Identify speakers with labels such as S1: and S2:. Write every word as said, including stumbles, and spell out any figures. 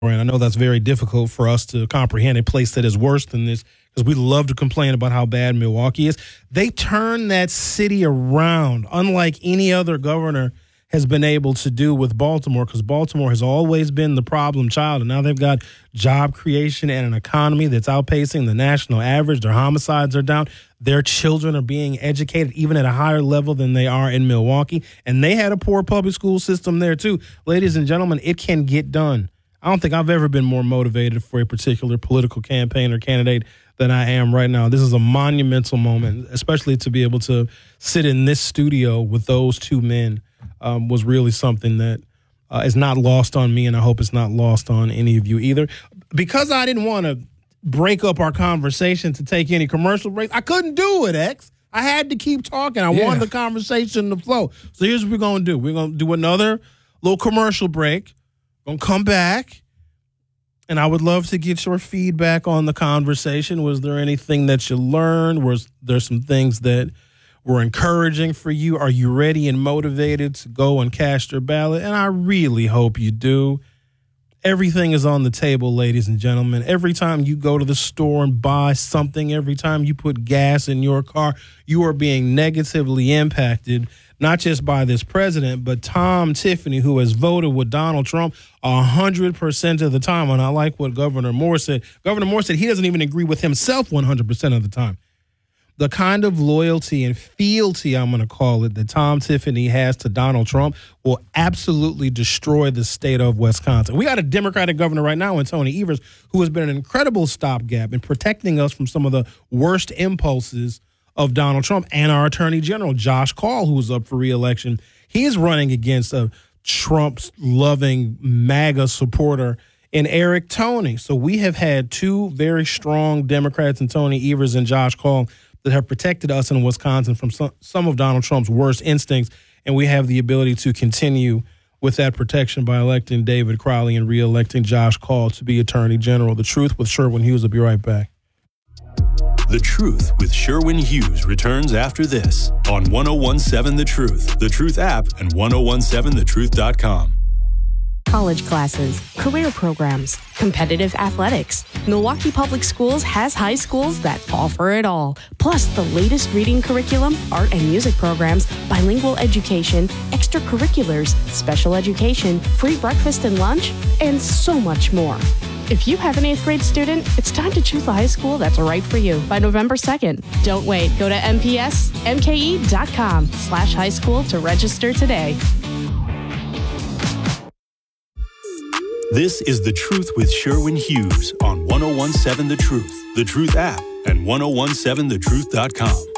S1: And I know that's very difficult for us to comprehend, a place that is worse than this, because we love to complain about how bad Milwaukee is. They turned that city around, unlike any other governor has been able to do with Baltimore, because Baltimore has always been the problem child. And now they've got job creation and an economy that's outpacing the national average. Their homicides are down. Their children are being educated even at a higher level than they are in Milwaukee. And they had a poor public school system there, too. Ladies and gentlemen, it can get done. I don't think I've ever been more motivated for a particular political campaign or candidate than I am right now. This is a monumental moment, especially to be able to sit in this studio with those two men um, was really something that uh, is not lost on me, and I hope it's not lost on any of you either. Because I didn't want to break up our conversation to take any commercial breaks, I couldn't do it, X. I had to keep talking. I yeah. wanted the conversation to flow. So here's what we're going to do. We're going to do another little commercial break. Gonna come back, and I would love to get your feedback on the conversation. Was there anything that you learned? Was there some things that were encouraging for you? Are you ready and motivated to go and cast your ballot? And I really hope you do. Everything is on the table, ladies and gentlemen. Every time you go to the store and buy something, every time you put gas in your car, you are being negatively impacted, not just by this president, but Tom Tiffany, who has voted with Donald Trump one hundred percent of the time. And I like what Governor Moore said. Governor Moore said he doesn't even agree with himself one hundred percent of the time. The kind of loyalty and fealty, I'm going to call it, that Tom Tiffany has to Donald Trump will absolutely destroy the state of Wisconsin. We got a Democratic governor right now in Tony Evers, who has been an incredible stopgap in protecting us from some of the worst impulses of Donald Trump, and our Attorney General, Josh Kaul, who is up for re-election. He is running against a Trump-loving MAGA supporter in Eric Toney. So we have had two very strong Democrats in Tony Evers and Josh Kaul that have protected us in Wisconsin from some, some of Donald Trump's worst instincts, and we have the ability to continue with that protection by electing David Crowley and re-electing Josh Kaul to be Attorney General. The Truth with Sherwin Hughes will be right back.
S2: The Truth with Sherwin Hughes returns after this on one oh one seven The Truth, The Truth app, and ten seventeen the truth dot com.
S3: College classes, career programs, competitive athletics. Milwaukee Public Schools has high schools that offer it all. Plus the latest reading curriculum, art and music programs, bilingual education, extracurriculars, special education, free breakfast and lunch, and so much more. If you have an eighth grade student, it's time to choose the high school that's right for you by November second. Don't wait. Go to M P S M K E dot com slash high school to register today.
S2: This is The Truth with Sherwin Hughes on ten seventeen The Truth, The Truth app, and ten seventeen the truth dot com.